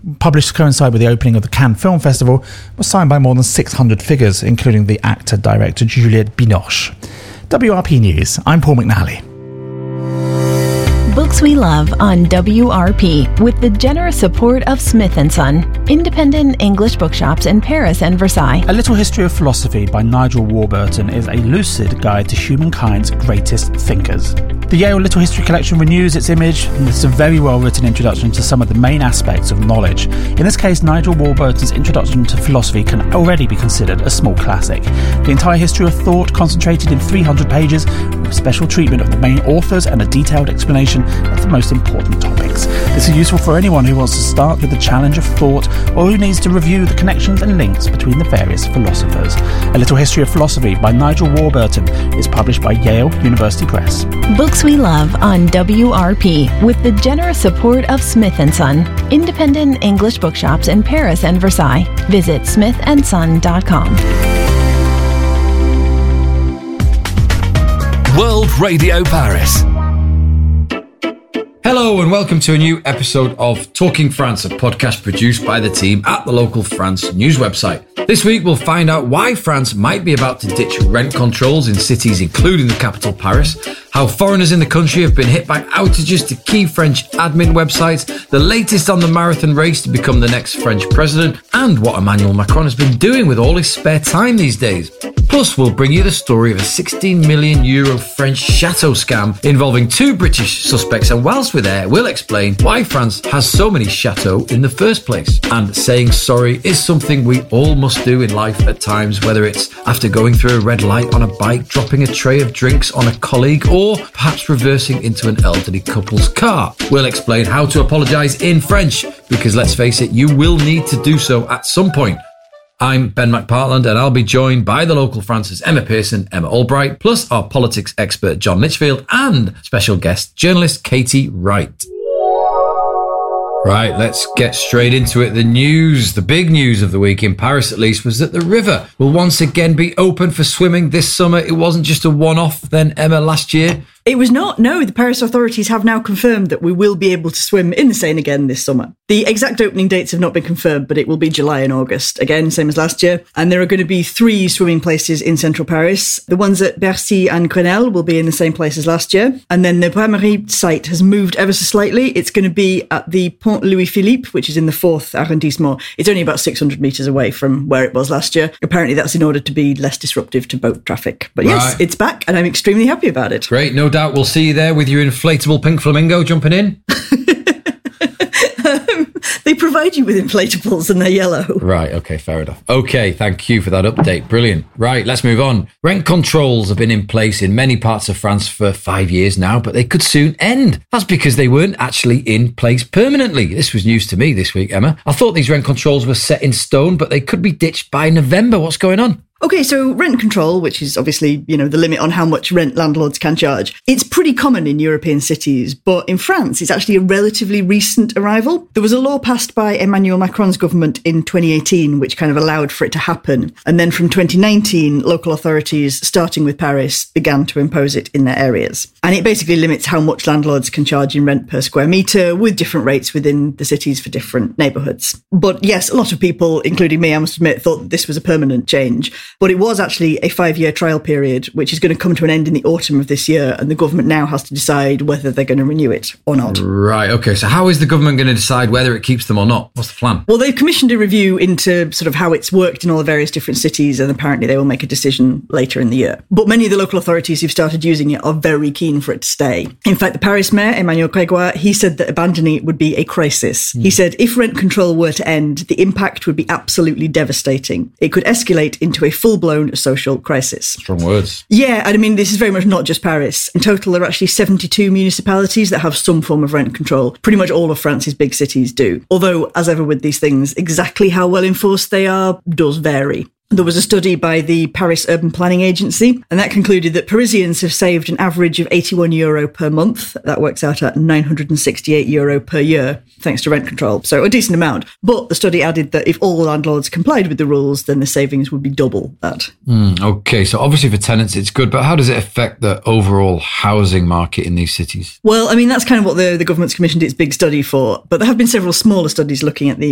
published to coincide with the opening of the Cannes Film Festival, was signed by more than 600 figures, including the actor-director Juliette Binoche. WRP News, I'm Paul McNally. Books we love on WRP with the generous support of Smith & Son, independent English bookshops in Paris and Versailles. A Little History of Philosophy by Nigel Warburton is a lucid guide to humankind's greatest thinkers. The Yale Little History Collection renews its image, and it's a very well-written introduction to some of the main aspects of knowledge. In this case, Nigel Warburton's introduction to philosophy can already be considered a small classic. The entire history of thought concentrated in 300 pages, with special treatment of the main authors and a detailed explanation of the most important topics. This is useful for anyone who wants to start with the challenge of thought, or who needs to review the connections and links between the various philosophers. A Little History of Philosophy by Nigel Warburton is published by Yale University Press. Books we love on WRP with the generous support of Smith & Son, independent English bookshops in Paris and Versailles. Visit smithandson.com. World Radio Paris. Hello and welcome to a new episode of Talking France, a podcast produced by the team at the local France news website. This week we'll find out why France might be about to ditch rent controls in cities including the capital Paris, how foreigners in the country have been hit by outages to key French admin websites, the latest on the marathon race to become the next French president, and what Emmanuel Macron has been doing with all his spare time these days. Plus, we'll bring you the story of a €16 million French chateau scam involving two British suspects, and whilst we're there, we'll explain why France has so many chateaux in the first place. And saying sorry is something we all must do in life at times, whether it's after going through a red light on a bike, dropping a tray of drinks on a colleague, or perhaps reversing into an elderly couple's car. We'll explain how to apologise in French, because let's face it, you will need to do so at some point. I'm Ben McPartland, and I'll be joined by the local France's Emma Pearson, Emma Albright, plus our politics expert John Litchfield, and special guest journalist Katie Wright. Right, let's get straight into it. The news, the big news of the week, in Paris at least, was that the river will once again be open for swimming this summer. It wasn't just a one-off then, Emma, last year. It was not. No, the Paris authorities have now confirmed that we will be able to swim in the Seine again this summer. The exact opening dates have not been confirmed, but it will be July and August. Again, same as last year. And there are going to be 3 swimming places in central Paris. The ones at Bercy and Grenelle will be in the same place as last year. And then the Bras-Marie site has moved ever so slightly. It's going to be at the Pont Louis-Philippe, which is in the 4th arrondissement. It's only about 600 metres away from where it was last year. Apparently that's in order to be less disruptive to boat traffic. But yes, It's back, and I'm extremely happy about it. Great, no doubt we'll see you there with your inflatable pink flamingo jumping in. They provide you with inflatables and they're yellow. Right, okay, fair enough. Okay, thank you for that update. Brilliant. Right, let's move on. Rent controls have been in place in many parts of France for 5 years now, but they could soon end. That's because they weren't actually in place permanently. This was news to me this week, Emma. I thought these rent controls were set in stone, but they could be ditched by November. What's going on? Okay, so rent control, which is obviously, the limit on how much rent landlords can charge, it's pretty common in European cities, but in France, it's actually a relatively recent arrival. There was a law passed by Emmanuel Macron's government in 2018, which kind of allowed for it to happen. And then from 2019, local authorities, starting with Paris, began to impose it in their areas. And it basically limits how much landlords can charge in rent per square metre, with different rates within the cities for different neighbourhoods. But yes, a lot of people, including me, I must admit, thought that this was a permanent change. But it was actually a 5-year trial period, which is going to come to an end in the autumn of this year. And the government now has to decide whether they're going to renew it or not. Right. OK, so how is the government going to decide whether it keeps them or not? What's the plan? Well, they've commissioned a review into sort of how it's worked in all the various different cities. And apparently they will make a decision later in the year. But many of the local authorities who've started using it are very keen for it to stay. In fact, the Paris mayor, Emmanuel Grégoire, he said that abandoning it would be a crisis. He said if rent control were to end, the impact would be absolutely devastating. It could escalate into a full-blown social crisis. Strong words. Yeah, and I mean, this is very much not just Paris. In total, there are actually 72 municipalities that have some form of rent control. Pretty much all of France's big cities do. Although, as ever with these things, exactly how well enforced they are does vary. There was a study by the Paris Urban Planning Agency, and that concluded that Parisians have saved an average of €81 per month. That works out at €968 per year, thanks to rent control. So a decent amount. But the study added that if all landlords complied with the rules, then the savings would be double that. Okay, so obviously for tenants it's good, but how does it affect the overall housing market in these cities? Well, I mean, that's kind of what the government's commissioned its big study for. But there have been several smaller studies looking at the